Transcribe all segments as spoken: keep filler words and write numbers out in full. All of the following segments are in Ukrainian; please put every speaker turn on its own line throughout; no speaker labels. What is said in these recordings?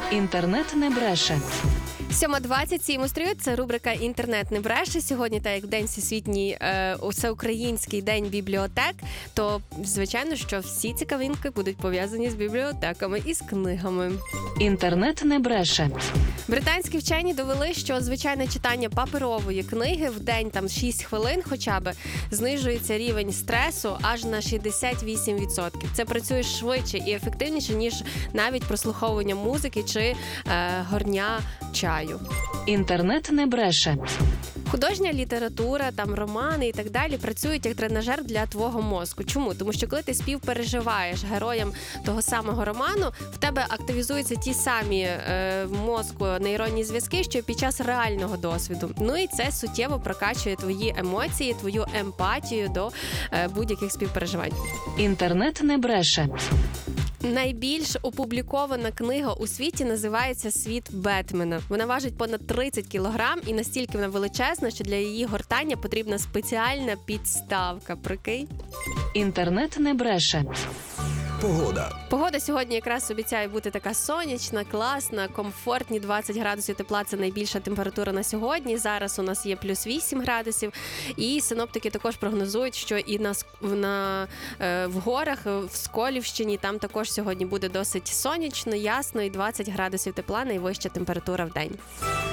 Інтернет не бреше.
сьома двадцять сім устрою. Це рубрика «Інтернет не бреше». Сьогодні, так як День всесвітній, е, всеукраїнський день бібліотек, то, звичайно, що всі цікавинки будуть пов'язані з бібліотеками і з книгами.
Інтернет не бреше.
Британські вчені довели, що звичайне читання паперової книги в день там шість хвилин хоча б знижується рівень стресу аж на шістдесят вісім відсотків. Це працює швидше і ефективніше, ніж навіть прослуховування музики чи е, горня чаю.
Інтернет не бреше.
Художня література, там романи і так далі працюють як тренажер для твого мозку. Чому? Тому що коли ти співпереживаєш героям того самого роману, в тебе активізуються ті самі е, в мозку нейронні зв'язки, що під час реального досвіду. Ну і це суттєво прокачує твої емоції, твою емпатію до е, будь-яких співпереживань.
Інтернет не бреше.
Найбільш опублікована книга у світі називається «Світ Бетмена». Вона важить понад тридцять кілограм і настільки вона величезна, що для її гортання потрібна спеціальна підставка. Прикинь?
Інтернет не бреше.
Погода.
Погода сьогодні якраз обіцяє бути така сонячна, класна, комфортні двадцять градусів тепла – це найбільша температура на сьогодні. Зараз у нас є плюс вісім градусів. І синоптики також прогнозують, що і на, на, е, в горах, в Сколівщині, там також сьогодні буде досить сонячно, ясно і двадцять градусів тепла – найвища температура в день.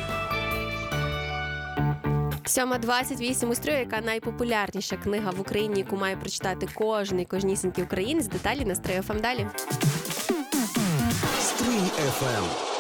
сьома двадцять вісім устрою, яка найпопулярніша книга в Україні, яку має прочитати кожний, кожнісінький українець. Деталі на Стрий еф ем далі.
Стрий еф ем.